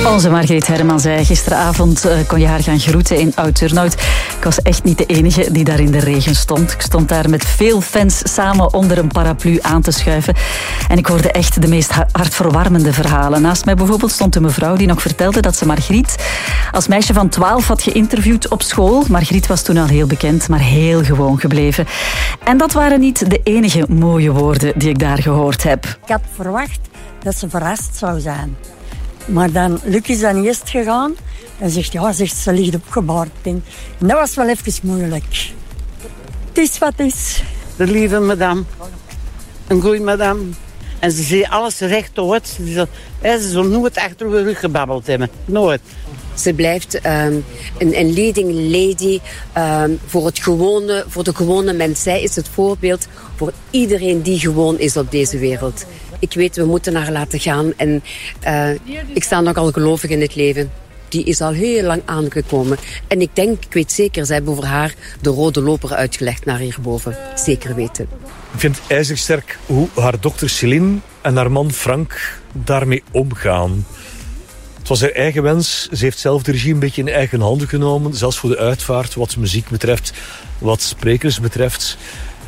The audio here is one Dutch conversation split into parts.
Onze Margriet Hermans zei gisteravond kon je haar gaan groeten in Oud-Turnhout. Ik was echt niet de enige die daar in de regen stond. Ik stond daar met veel fans samen onder een paraplu aan te schuiven. En ik hoorde echt de meest hartverwarmende verhalen. Naast mij bijvoorbeeld stond een mevrouw die nog vertelde dat ze Margriet als meisje van 12 had geïnterviewd op school. Margriet was toen al heel bekend, maar heel gewoon gebleven. En dat waren niet de enige mooie woorden die ik daar gehoord heb. Ik had verwacht dat ze verrast zou zijn. Maar dan, Luc is dan eerst gegaan en zegt, ja, ze ligt opgebaard. En dat was wel even moeilijk. Het is wat het is. De lieve madame. Een goeie madame. En ze zei alles rechtuit. Ze zal nooit achter de rug gebabbeld hebben. Nooit. Ze blijft een leading lady voor de gewone mens. Zij is het voorbeeld voor iedereen die gewoon is op deze wereld. Ik weet, we moeten haar laten gaan. En ik sta nogal gelovig in het leven. Die is al heel lang aangekomen. En ik weet zeker, ze hebben voor haar de rode loper uitgelegd naar hierboven. Zeker weten. Ik vind het ijzersterk hoe haar dochter Céline en haar man Frank daarmee omgaan. Het was haar eigen wens. Ze heeft zelf de regie een beetje in eigen handen genomen. Zelfs voor de uitvaart, wat muziek betreft, wat sprekers betreft.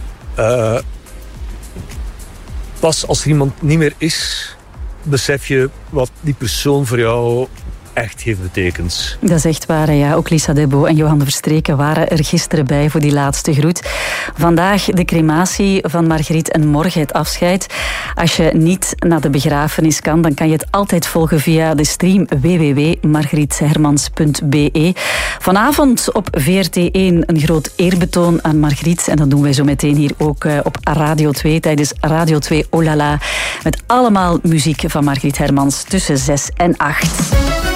Pas als er iemand niet meer is, besef je wat die persoon voor jou echt heeft betekend. Dat is echt waar, ja. Ook Lisa Debo en Johan de Verstreken waren er gisteren bij voor die laatste groet. Vandaag de crematie van Margriet en morgen het afscheid. Als je niet naar de begrafenis kan, dan kan je het altijd volgen via de stream www.margriethermans.be. Vanavond op VRT1 een groot eerbetoon aan Margriet. En dat doen wij zo meteen hier ook op Radio 2 tijdens Radio 2 Olala. Met allemaal muziek van Margriet Hermans tussen 6 en 8.